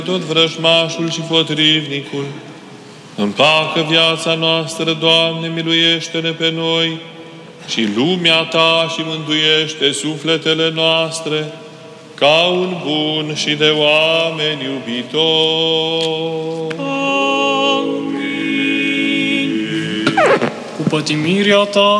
tot vrăjmașul și potrivnicul. Împacă viața noastră, Doamne, miluiește-ne pe noi și lumea Ta și mântuiește sufletele noastre, ca un bun și de oameni iubitor. Amin. Cu pătimirea Ta